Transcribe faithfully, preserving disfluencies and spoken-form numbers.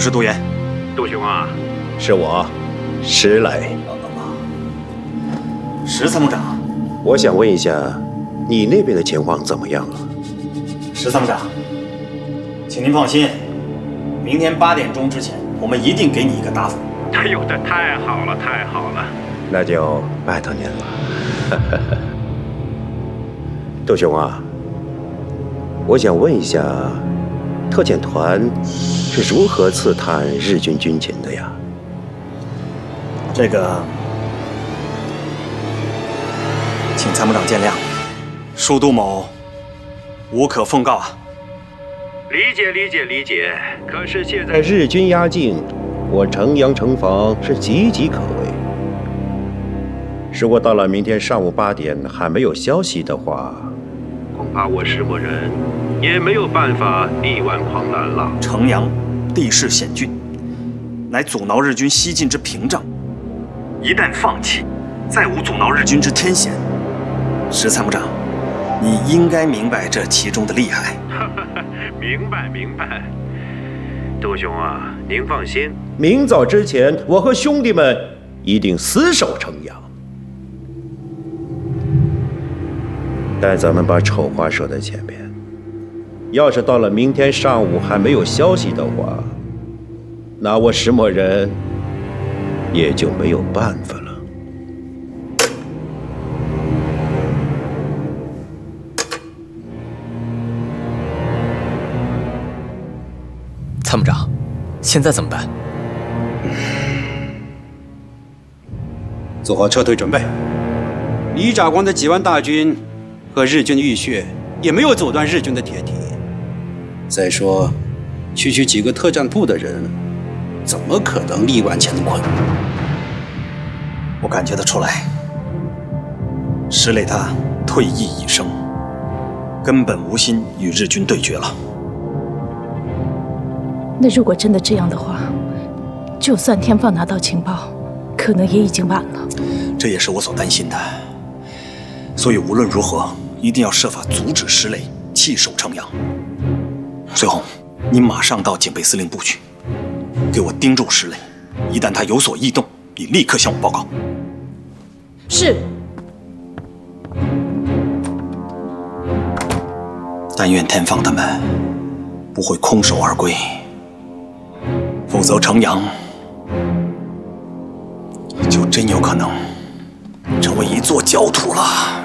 是杜源。 杜兄啊， 是我，石磊。 石参谋长， 我想问一下，你那边的情况怎么样了？ 石参谋长，请您放心，明天八点钟之前，我们一定给你一个答复。 哎呦，这太好了，太好了！ 那就拜托您了。杜兄啊，我想问一下，特遣团是如何刺探日军军情的呀？ 这个，请参谋长见谅，恕杜某无可奉告啊。 理解，理解，理解。可是现在在日军压境，我城阳城防是岌岌可危。如果到了明天上午八点还没有消息的话， 恐怕我石墨人也没有办法力挽狂澜了。 城阳地势险峻，乃阻挠日军西进之屏障。一旦放弃，再无阻挠日军之天险。石参谋长，你应该明白这其中的厉害。 明白，明白。杜兄啊，您放心， 明早之前，我和兄弟们一定死守城阳。但咱们把丑话说在前面，要是到了明天上午还没有消息的话，那我石墨人也就没有办法了。 参谋长，现在怎么办？ 做好撤退准备。李长官的几万大军和日军的浴血也没有阻断日军的铁蹄。再说，区区几个特战部的人，怎么可能力挽乾坤？ 我感觉得出来，石磊他退役已生，根本无心与日军对决了。 那如果真的这样的话，就算天放拿到情报，可能也已经晚了。 这也是我所担心的。所以无论如何，一定要设法阻止石磊弃守城阳。随红，你马上到警备司令部去，给我盯住石磊，一旦他有所异动，你立刻向我报告。 是。 但愿天放他们不会空手而归，否则城阳就真有可能成为一座焦土了。